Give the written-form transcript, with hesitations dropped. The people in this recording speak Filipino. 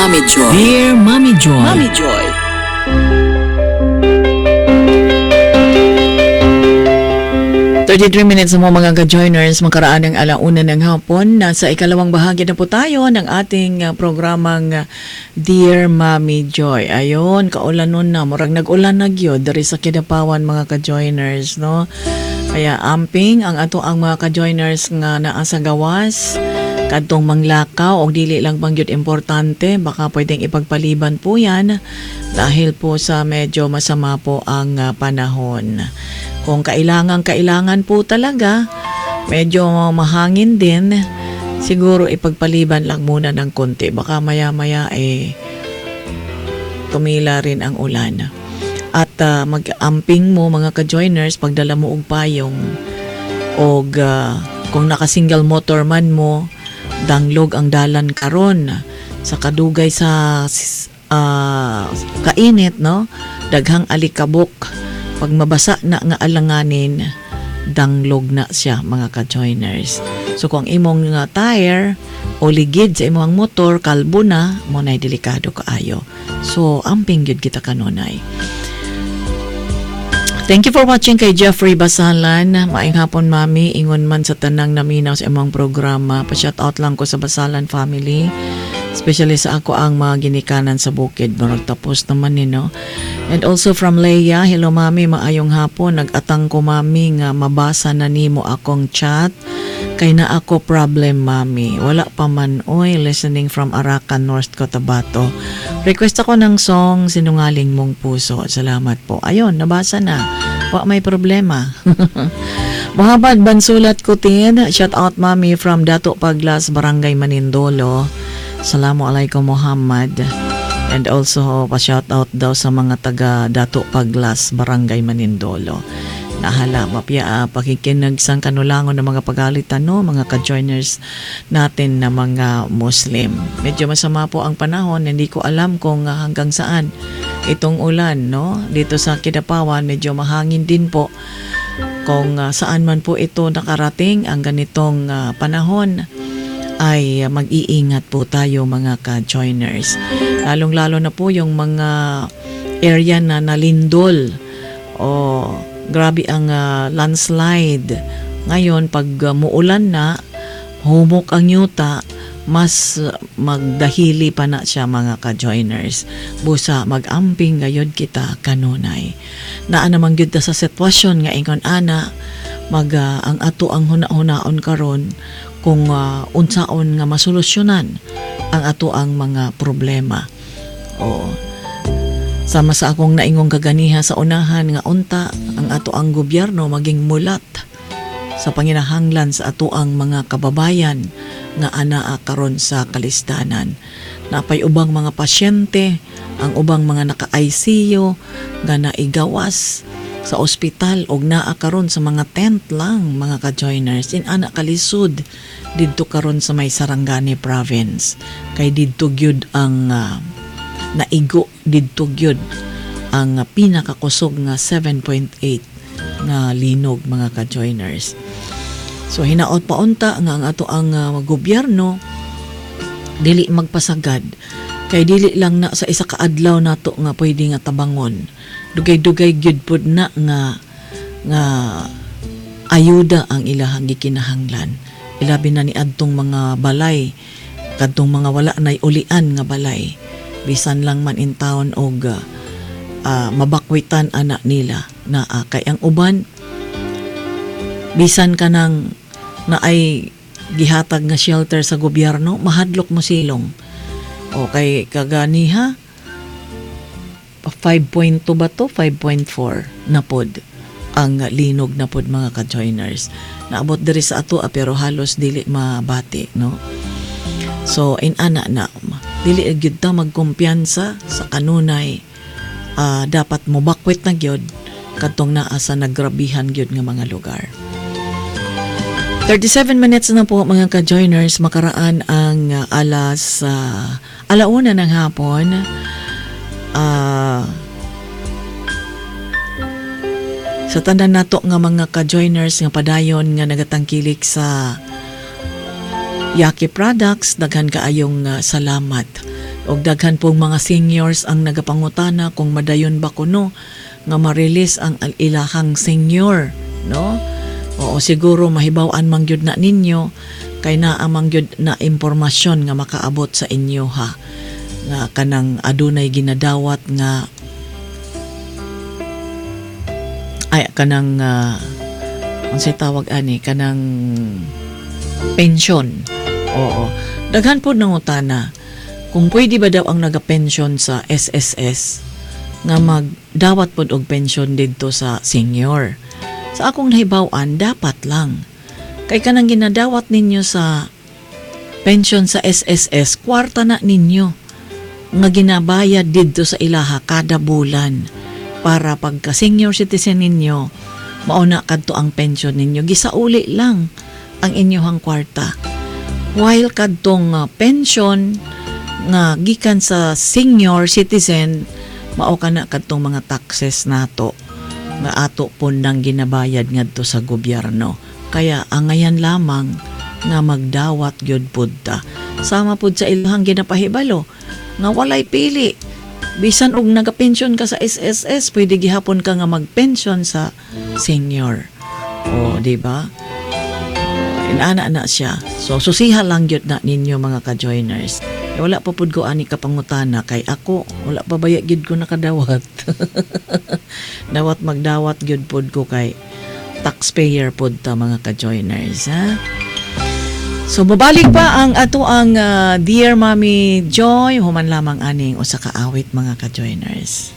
Mommy Joy. Dear Mommy Joy. Mommy Joy. Minutes mo mga ka-joiners, makaraan ng alauna ng hapon. Nasa ikalawang bahagi na po tayo ng ating programang Dear Mommy Joy. Ayon, kaulan nun na, murag nag-ulan na gyud dari sa Kidapawan mga ka-joiners, no? Kaya amping ang ato ang mga ka-joiners nga naa sa gawas, kadtong manglakaw o dili lang bang gyud importante, baka pwedeng ipagpaliban po yan dahil po sa medyo masama po ang panahon. Kung kailangan po talaga, medyo mahangin din, siguro ipagpaliban lang muna ng konti. Baka maya-maya tumila rin ang ulan. At mag-amping mo mga ka-joiners, pagdala mo og payong o kung naka-single motor man mo, danglog ang dalan karon sa kadugay sa kainit, no? Daghang alikabok. Pag mabasa na nga alanganin, danglog na siya mga ka-joiners. So kung imong tire o ligid sa imong motor, kalbo na, mo na'y delikado kaayo. So amping yun kita kanunay. Thank you for watching kay Jeffrey Basalan. Maayong hapon, Mami. Ingon man sa tanang naminaw sa imong programa. Pa-shoutout lang ko sa Basalan family. Especially sa ako ang mga ginikanan sa bukid. Marag tapos naman no? And also from Leia, hello Mami, maayong hapon. Nag-atang ko Mami nga mabasa na nimo akong chat. Kay na ako problem Mami. Wala pa man oy, listening from Arakan, North Cotabato. Request ako ng song Sinungaling Mong Puso. Salamat po. Ayun, nabasa na. Wa may problema. Muhammad Bansulat Kutin, shout out Mami from Dato Paglas, Barangay Manindolo. Assalamualaikum Muhammad. And also pa-shout out daw sa mga taga Dato Paglas, Barangay Manindolo. Nahala mapya pakikinig sang kanulangon ng mga pagalitan no, mga ka-joiners natin na mga Muslim. Medyo masama po ang panahon, hindi ko alam kung hanggang saan itong ulan no. Dito sa Kidapawan medyo mahangin din po. Kung saan man po ito nakarating ang ganitong panahon, ay mag-iingat po tayo mga ka-joiners. Lalong-lalo na po yung mga area na nalindol o grabe ang landslide. Ngayon, pag muulan na, humok ang yuta, mas magdahili pa na siya mga ka-joiners. Busa, mag-amping gayod kita kanunay. Naa naman gyud sa sitwasyon nga ingon ana, ang ato ang huna-hunaon karon kung unsaon nga masolusyonan ang ato ang mga problema. O sama sa akong naingong kaganiha sa unahan nga unta ang ato ang gobyerno maging mulat sa panginahanglan sa ato ang mga kababayan nga anaa karon sa kalistanan. Napay ubang mga pasyente, ang ubang mga naka-ICU nga naigawas sa ospital og naa karon sa mga tent lang mga ka-joiners in ana kalisod didto karon sa may Sarangani province kay didto gyud ang naigo didto gyud ang pinakakusog nga 7.8 nga linog mga ka-joiners. So hinaot pa unta nga ang ato ang gobyerno dili magpasagad kay dili lang na sa isa ka adlaw nato nga pwede nga tabangon. Dugay-dugay gyud pud na nga ayuda ang ilahang gikinahanglan. Ilabi na ni adtong mga balay, kadtong mga wala nay ulian nga balay. Bisan lang man in town og mabakwitan anak nila na kay ang uban bisan kanang na ay gihatag nga shelter sa gobyerno, mahadlok mo silong. O kay kaganiha 5.2 ba to? 5.4 na pod ang linog na pod mga ka-joiners. Naabot diri sa ato pero halos dili mabati, no? So in ana na dili gyud ta magkumpiyansa sa kanunay. Dapat mo bakwit na gyud kadtong naa sa nagrabihan gyud nga mga lugar. 37 minutes na po mga ka-joiners, makaraan ang alas alauna ng hapon. Sa tanan nato nga mga ka-joiners nga padayon nga nagatangkilik sa Yaki Products, daghan kaayong salamat Og daghan pong mga seniors ang nagapangutana kung madayon ba kuno nga ma-release ang ilahang senior, no? Oo, siguro mahibaw-an man gyud na ninyo kay naa man gyud na impormasyon nga makaabot sa inyo ha. Nga kanang adunay ginadawat nga ay kanang unsay tawag ani kanang pension. Oo. Daghan po nangutana kung pwede ba daw ang naga-pension sa SSS nga magdawat pod og pension didto sa senior. Sa akong nahibaw-an, dapat lang. Kay kanang ginadawat ninyo sa pension sa SSS, kwarta na ninyo nga ginabayad didto sa ilaha kada bulan para pagka senior citizen ninyo, mauna kadto ang pension ninyo. Gisauli lang ang inyohang kwarta. While kadtong pension nga gikan sa senior citizen, mao kana kadtong mga taxes nato nga ato pon nang ginabayad ngadto sa gobyerno. Kaya angayan lamang nga magdawat gyud pud ta. Sama pud sa ilahang ginapahibalo nga walay pili. Bisan og nagapensyon ka sa SSS, pwede gihapon ka nga magpensyon sa senior. O, di ba? Inana na siya. So susiha lang gyud na ninyo mga ka-joiners. Wala pa pud ko ani kapangutana kay ako wala pa baya gyud ko nakadawat. Dawat magdawat gyud pud ko kay taxpayer pud ta mga ka-joiners, ha. So babalik pa ang ato ang Dear Mommy Joy human lamang aning usa ka awit mga ka-joiners.